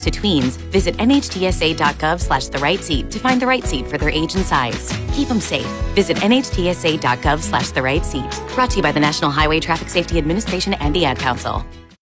To tweens, visit nhtsa.gov/the-right-seat to find the right seat for their age and size. Keep them safe. Visit nhtsa.gov/the-right-seat. Brought to you by the National Highway Traffic Safety Administration and the Ad Council.